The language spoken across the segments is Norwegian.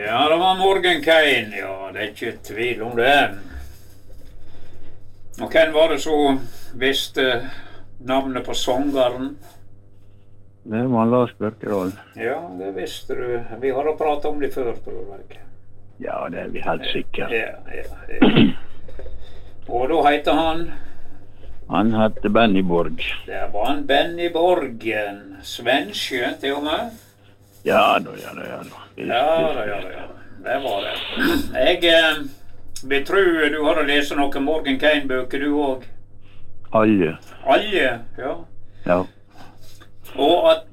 Ja, det var Morgenkain, ja. Det er ikke tvil om det. Og hvem var det så visste navnet på sangeren? Det var Lars Børkerål. Ja, det visste du. Vi har da pratet om det før, tror jeg. Ja, det er vi helt sikre. Ja. Og da heter han? Han hette Benny Borg. Det var en Benny Borgen. Svenske, til og med? Ja da. Ja. Det var det. Jeg tror du har lest noen Morgenkain-bøker, du også? Alle. Alle, ja. Ja. Og at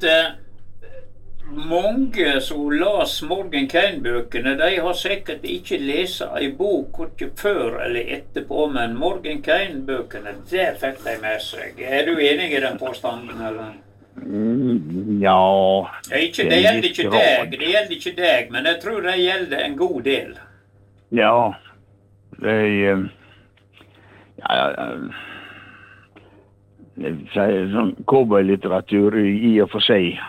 mange som las Morgenkain-bøkene, de har sikkert ikke lest en bok ikke før eller etterpå, men Morgenkain-bøkene, det fikk de med seg. Er du enig i den påstanden, eller? Ja. Det gjelder ikke deg, men jeg tror det gjelder en god del. Ja. Det er sånn cowboy-litteratur i og for seg.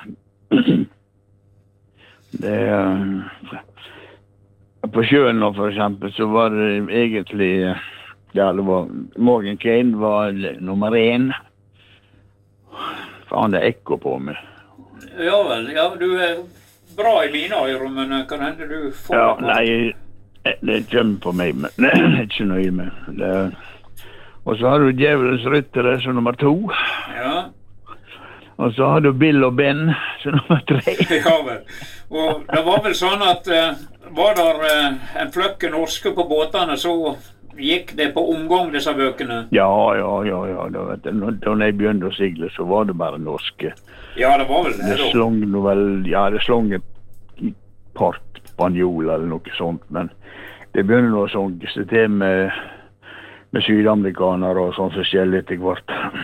På sjøen nå, for eksempel, så var det egentlig Morgenkain var nummer 1. For han er ekko på meg. Ja vel, ja, du er bra i mine ører, men kan hende du får... Ja, nei, det kommer på meg, men det er ikke nøye med. Og så har du Djevelens ryttere som nummer 2. Ja. Og så har du Bill og Ben som nummer 3. Ja vel. Og det var vel sånn at var der en fløkke norske på båtene, så gikk det på omgang disse bøkene? Ja. Da jeg begynte å sigle, så var det bare norske. Ja, det var vel det da. Det slong et part spanjol eller noe sånt, men det begynner å sånge seg til med sydamerikanere og sånn forskjellig etter hvert.